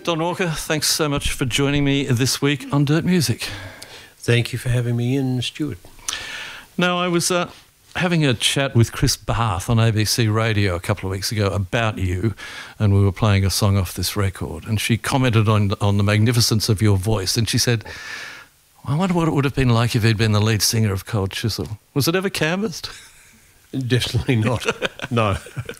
Don Walker, thanks so much for joining me this week on Dirt Music. Thank you for having me in, Stuart. Now, I was having a chat with Chris Barth on ABC Radio a couple of weeks ago about you, and we were playing a song off this record, and she commented on the magnificence of your voice, and she said, I wonder what it would have been like if he'd been the lead singer of Cold Chisel. Was it ever canvassed? Definitely not. No.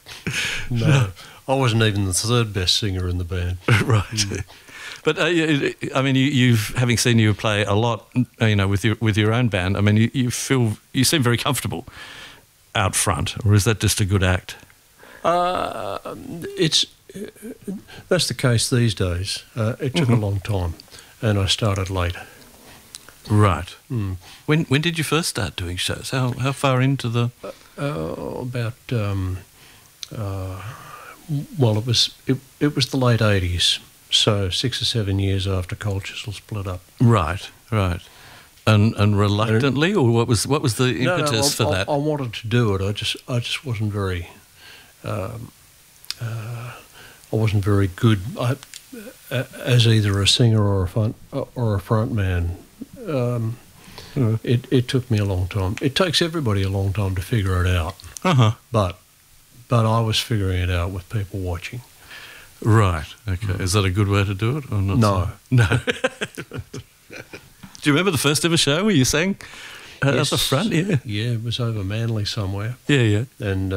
I wasn't even the third best singer in the band. Right. But I mean, you've having seen you play a lot, with your own band. I mean, you seem very comfortable out front, or is that just a good act? That's the case these days. It took a long time, and I started late. Right. Mm. When did you first start doing shows? How far into the? Well, it was the late 80s, so 6 or 7 years after Cold Chisel split up. Right. And reluctantly, or what was the impetus for that? I wanted to do it. I just wasn't very. I wasn't very good as either a singer or a front man. It took me a long time. It takes everybody a long time to figure it out. But I was figuring it out with people watching. Right. Okay. Is that a good way to do it or not? No. No. Do you remember the first ever show where you sang at the front? Yeah. Yeah, it was over Manly somewhere. Yeah. And,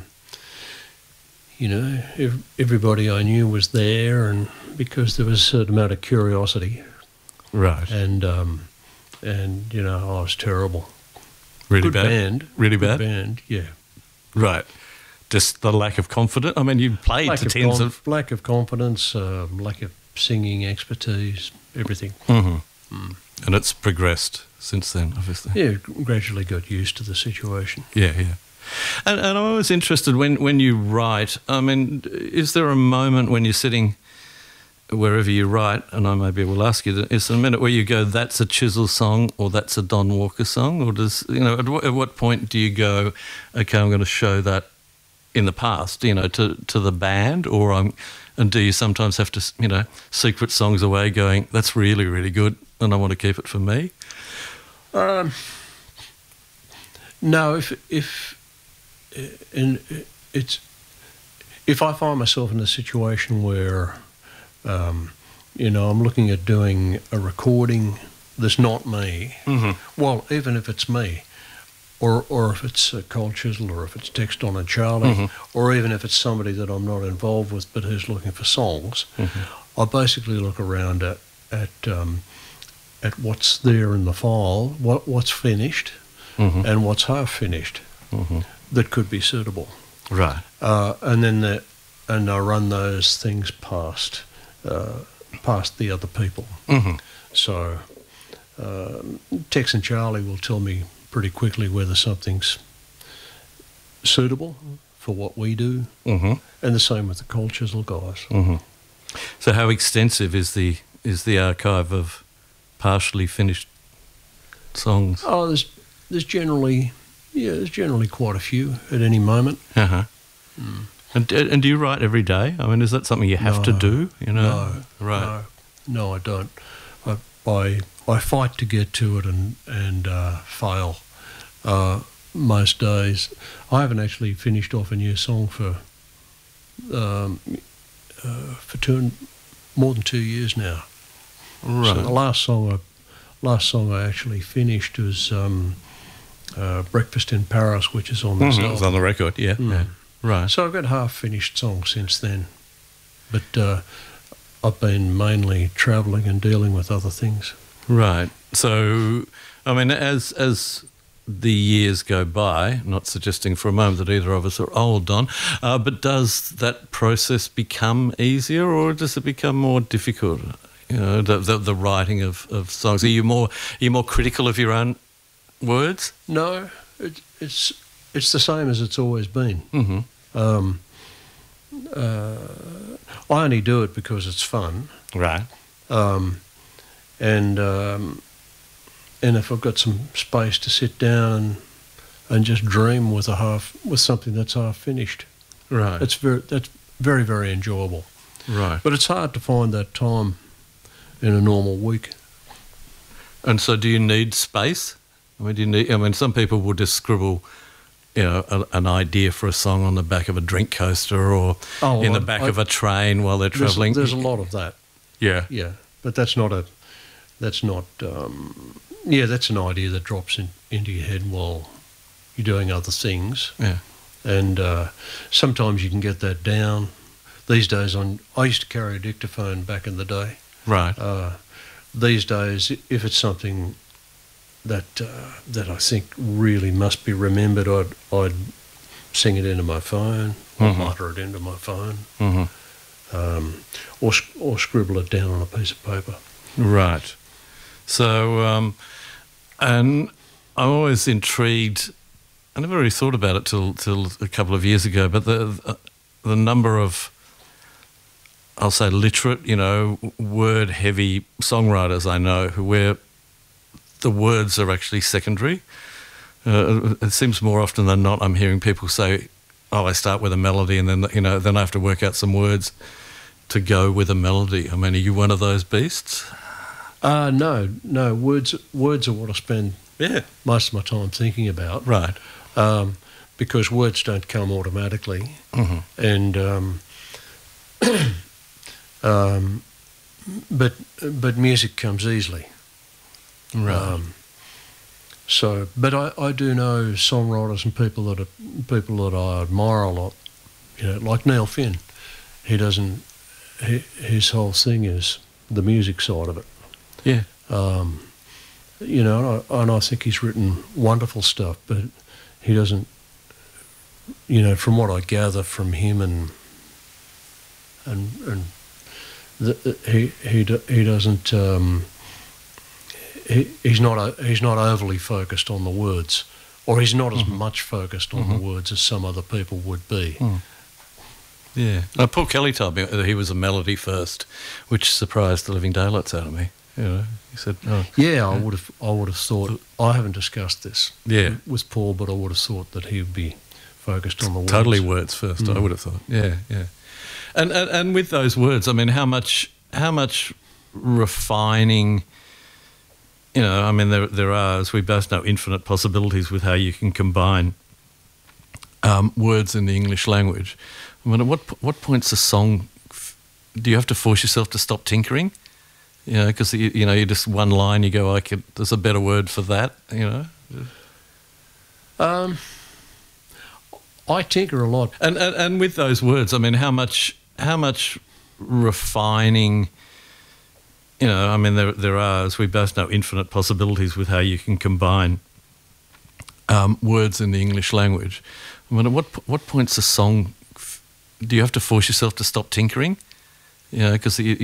everybody I knew was there, and because there was a certain amount of curiosity. Right. And I was terrible. Really good bad? Band. Really bad? Good band, yeah. Right. Just the lack of confidence? I mean, you played to tens of... Lack of confidence, lack of singing expertise, everything. Mm-hmm. Mm. And it's progressed since then, obviously. Yeah, gradually got used to the situation. Yeah. And I'm always interested when you write, I mean, is there a moment when you're sitting wherever you write, and I maybe will ask you, is there a minute where you go, that's a Chisel song or that's a Don Walker song? Or at what point do you go, okay, I'm going to show that in the past, to the band, and do you sometimes have to, secret songs away going, that's really, really good and I want to keep it for me? No, if I find myself in a situation where, I'm looking at doing a recording that's not me, well, even if it's me, or if it's Cold Chisel, or if it's Tex, Don and Charlie, or even if it's somebody that I'm not involved with but who's looking for songs, I basically look around at what's there in the file, what's finished, and what's half finished that could be suitable. Right. And I run those things past the other people. So Tex and Charlie will tell me pretty quickly whether something's suitable for what we do, and the same with the Cold Chisel guys. So how extensive is the archive of partially finished songs? Oh, there's generally quite a few at any moment. And do you write every day? I mean, is that something you have to do? No, right? No, I don't. I fight to get to it and fail most days. I haven't actually finished off a new song for more than 2 years now. Right. So the last song I actually finished was "Breakfast in Paris," which is on this album. It's on the record, yeah. Right. So I've got half-finished songs since then, but I've been mainly travelling and dealing with other things. Right. So, I mean, as the years go by, not suggesting for a moment that either of us are old, Don, but does that process become easier, or does it become more difficult? The writing of songs. Are you more critical of your own words? No, it's the same as it's always been. I only do it because it's fun. Right. And if I've got some space to sit down and just dream with something that's half finished, right? That's very, very enjoyable. Right. But it's hard to find that time in a normal week. And so, do you need space? I mean, do you need? I mean, some people will just scribble, an idea for a song on the back of a drink coaster or in the back of a train while they're travelling. There's a lot of that. Yeah. Yeah, but that's an idea that drops into your head while you're doing other things. Yeah. And sometimes you can get that down. These days, I used to carry a dictaphone back in the day. Right. These days, if it's something that I think really must be remembered, I'd sing it into my phone, or mutter it into my phone, or scribble it down on a piece of paper. Right. So, and I'm always intrigued. I never really thought about it till a couple of years ago, but the number of, I'll say, literate, word-heavy songwriters I know where the words are actually secondary. It seems more often than not I'm hearing people say, "Oh, I start with a melody, and then then I have to work out some words to go with a melody." I mean, are you one of those beasts? No. Words are what I spend most of my time thinking about. Right. Because words don't come automatically, and but music comes easily. Right. But I do know songwriters and people that I admire a lot. Like Neil Finn. His whole thing is the music side of it. Yeah. And I think he's written wonderful stuff, but he doesn't. From what I gather from him he doesn't. He's not overly focused on the words, or he's not as much focused on the words as some other people would be. Yeah. Paul Kelly told me that he was a melody first, which surprised the living daylights out of me. He said, I would have thought. I haven't discussed this with Paul, but I would have thought that he would be focused on the words. Totally words first. I would have thought. Yeah. And with those words, I mean, how much refining. I mean, there are, as we both know, infinite possibilities with how you can combine words in the English language. I mean, at what point's a song? Do you have to force yourself to stop tinkering? Because you just one line, you go, there's a better word for that. I tinker a lot, and with those words, I mean, how much refining. I mean, there are, as we both know, infinite possibilities with how you can combine words in the English language. I mean, at what point's a song? Do you have to force yourself to stop tinkering? Because